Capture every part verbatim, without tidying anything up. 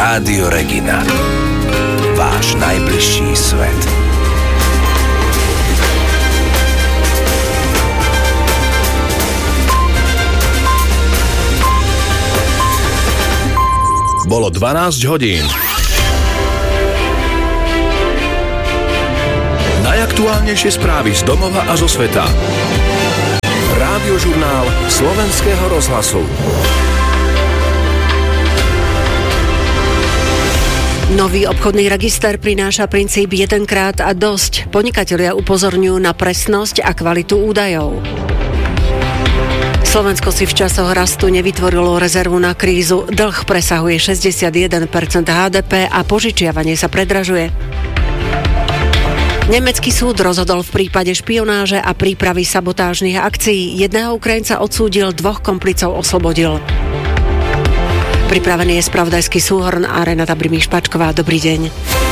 Rádio Regina. Váš najbližší svet. Bolo dvanásť hodín. Najaktuálnejšie správy z domova a zo sveta. Rádiožurnál Slovenského rozhlasu. Nový obchodný register prináša princíp jedenkrát a dosť. Podnikatelia upozorňujú na presnosť a kvalitu údajov. Slovensko si v časoch rastu nevytvorilo rezervu na krízu. Dlh presahuje šesťdesiatjeden percent há dé pé a požičiavanie sa predražuje. Nemecký súd rozhodol v prípade špionáže a prípravy sabotážnych akcií. Jedného Ukrajinca odsúdil, dvoch komplicov oslobodil. Pripravený je spravodajský súhrn a Renata Brimíš-Pačková. Dobrý deň.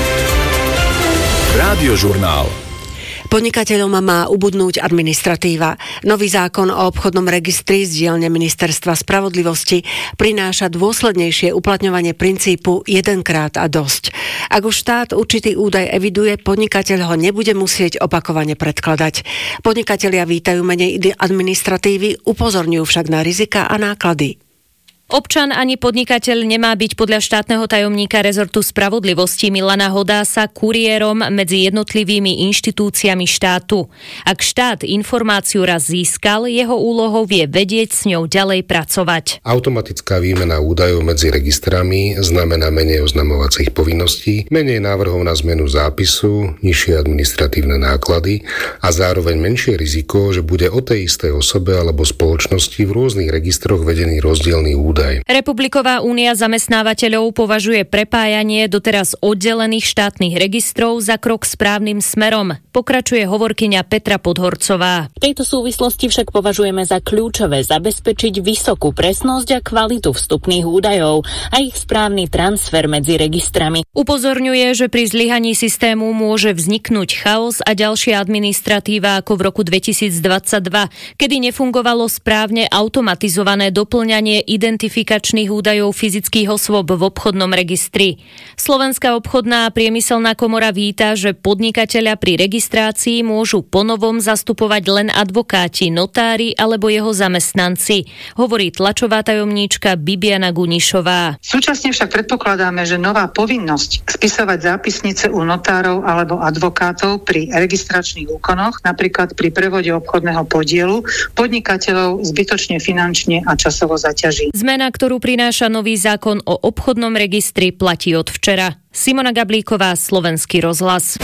Rádiožurnál. Podnikateľom má ubudnúť administratíva. Nový zákon o obchodnom registri z dielne Ministerstva spravodlivosti prináša dôslednejšie uplatňovanie princípu jedenkrát a dosť. Ak už štát určitý údaj eviduje, podnikateľ ho nebude musieť opakovane predkladať. Podnikatelia vítajú menej administratívy, upozorňujú však na rizika a náklady. Občan ani podnikateľ nemá byť podľa štátneho tajomníka rezortu spravodlivosti Milana Hodása kuriérom medzi jednotlivými inštitúciami štátu. Ak štát informáciu raz získal, jeho úlohou je vedieť s ňou ďalej pracovať. Automatická výmena údajov medzi registrami znamená menej oznamovacích povinností, menej návrhov na zmenu zápisu, nižšie administratívne náklady a zároveň menšie riziko, že bude o tej istej osobe alebo spoločnosti v rôznych registroch vedený rozdielny údaj. Republiková únia zamestnávateľov považuje prepájanie doteraz oddelených štátnych registrov za krok správnym smerom. Pokračuje hovorkyňa Petra Podhorcová. V tejto súvislosti však považujeme za kľúčové zabezpečiť vysokú presnosť a kvalitu vstupných údajov a ich správny transfer medzi registrami. Upozorňuje, že pri zlyhaní systému môže vzniknúť chaos a ďalšia administratíva ako v roku dvetisícdvadsaťdva, kedy nefungovalo správne automatizované doplňanie identity identifikačných údajov fyzických osôb v obchodnom registri. Slovenská obchodná a priemyselná komora víta, že podnikatelia pri registrácii môžu ponovom zastupovať len advokáti, notári alebo jeho zamestnanci, hovorí tlačová tajomníčka Bibiana Gunišová. Súčasne však predpokladáme, že nová povinnosť spisovať zápisnice u notárov alebo advokátov pri registračných úkonoch, napríklad pri prevode obchodného podielu, podnikateľov zbytočne finančne a časovo zaťaží. Zmena, ktorú prináša nový zákon o obchodnom registri, platí od včera. Simona Gablíková, Slovenský rozhlas.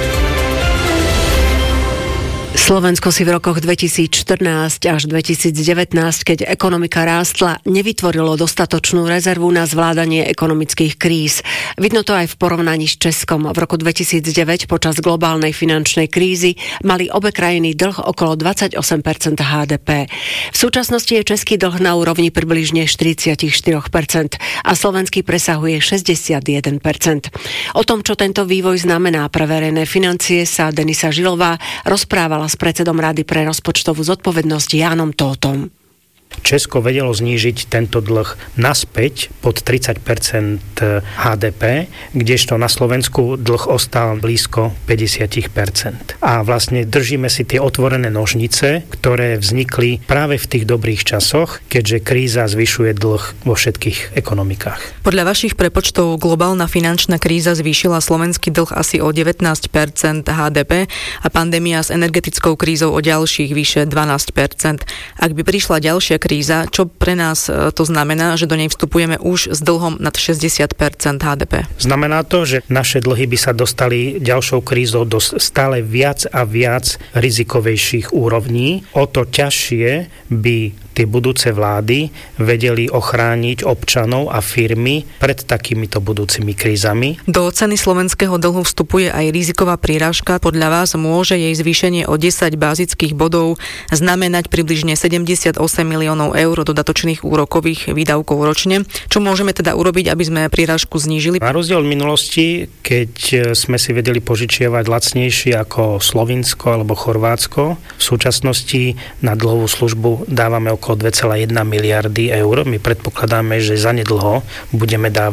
Slovensko si v rokoch dvetisícštrnásť až dvetisícdevätnásť, keď ekonomika rástla, nevytvorilo dostatočnú rezervu na zvládanie ekonomických kríz. Vidno to aj v porovnaní s Českom. V roku dvetisícdeväť počas globálnej finančnej krízy mali obe krajiny dlh okolo dvadsaťosem percent há dé pé. V súčasnosti je český dlh na úrovni približne štyridsaťštyri percent a slovenský presahuje šesťdesiatjeden percent. O tom, čo tento vývoj znamená pre verejné financie, sa Denisa Žilová rozprávala s predsedom Rady pre rozpočtovú zodpovednosť Jánom Tótom. Česko vedelo znížiť tento dlh naspäť pod tridsať percent há dé pé, kdežto na Slovensku dlh ostal blízko päťdesiat percent. A vlastne držíme si tie otvorené nožnice, ktoré vznikli práve v tých dobrých časoch, keďže kríza zvyšuje dlh vo všetkých ekonomikách. Podľa vašich prepočtov globálna finančná kríza zvýšila slovenský dlh asi o devätnásť percent há dé pé a pandémia s energetickou krízou o ďalších vyše dvanásť percent. Ak by prišla ďalšia kríza, čo pre nás to znamená, že do nej vstupujeme už s dlhom nad šesťdesiat percent há dé pé? Znamená to, že naše dlhy by sa dostali ďalšou krízou do stále viac a viac rizikovejších úrovní. O to ťažšie by tie budúce vlády vedeli ochrániť občanov a firmy pred takýmito budúcimi krízami. Do ceny slovenského dlhu vstupuje aj riziková prírážka. Podľa vás môže jej zvýšenie o desať bázických bodov znamenať približne sedemdesiatosem miliónov eur dodatočných úrokových výdavkov ročne. Čo môžeme teda urobiť, aby sme prírážku znížili? Na rozdiel od minulosti, keď sme si vedeli požičiavať lacnejšie ako Slovinsko alebo Chorvátsko, v súčasnosti na dlhovú službu dávame okolo dva celé jedna miliardy eur. My predpokladáme, že zanedlho budeme dávať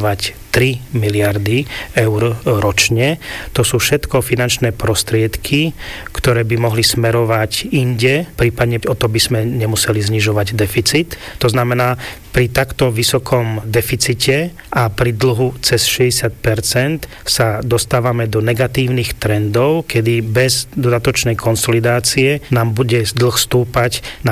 tri miliardy eur ročne. To sú všetko finančné prostriedky, ktoré by mohli smerovať inde, prípadne o to by sme nemuseli znižovať deficit. To znamená, pri takto vysokom deficite a pri dlhu cez šesťdesiat percent sa dostávame do negatívnych trendov, kedy bez dodatočnej konsolidácie nám bude dlh stúpať na